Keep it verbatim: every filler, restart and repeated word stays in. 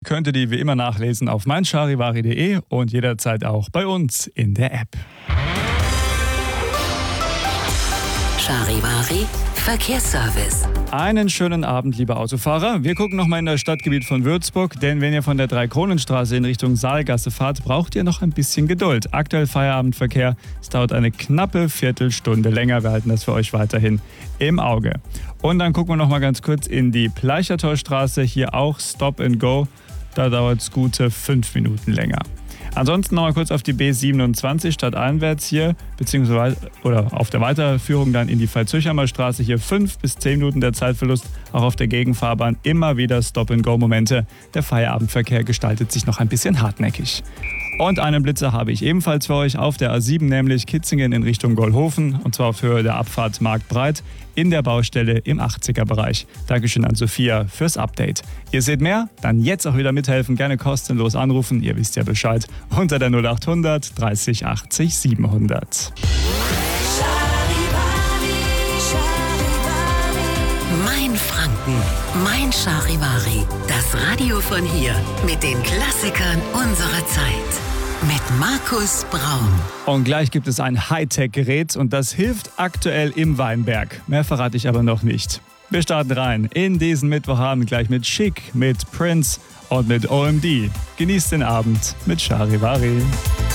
könnt ihr die wie immer nachlesen auf meincharivari punkt de und jederzeit auch bei uns in der App. Charivari Verkehrsservice. Einen schönen Abend, liebe Autofahrer. Wir gucken nochmal in das Stadtgebiet von Würzburg, denn wenn ihr von der Dreikronenstraße in Richtung Saalgasse fahrt, braucht ihr noch ein bisschen Geduld. Aktuell Feierabendverkehr, es dauert eine knappe Viertelstunde länger. Wir halten das für euch weiterhin im Auge. Und dann gucken wir nochmal ganz kurz in die Pleichertorstraße, hier auch Stop and Go. Da dauert es gute fünf Minuten länger. Ansonsten noch mal kurz auf die B siebenundzwanzig stadteinwärts hier, beziehungsweise oder auf der Weiterführung dann in die Veitshöchheimer Straße hier fünf bis zehn Minuten der Zeitverlust. Auch auf der Gegenfahrbahn immer wieder Stop-and-Go-Momente. Der Feierabendverkehr gestaltet sich noch ein bisschen hartnäckig. Und einen Blitzer habe ich ebenfalls für euch auf der A sieben, nämlich Kitzingen in Richtung Gollhofen, und zwar auf Höhe der Abfahrt Marktbreit in der Baustelle im achtziger-Bereich. Dankeschön an Sophia fürs Update. Ihr seht mehr? Dann jetzt auch wieder mithelfen, gerne kostenlos anrufen, ihr wisst ja Bescheid, unter der null achthundert dreißig achtzig siebenhundert. Mein Franken, mein Charivari, das Radio von hier mit den Klassikern unserer Zeit. Mit Markus Braun. Und gleich gibt es ein Hightech-Gerät und das hilft aktuell im Weinberg. Mehr verrate ich aber noch nicht. Wir starten rein in diesen Mittwochabend gleich mit Chic, mit Prince und mit O M D. Genießt den Abend mit Charivari.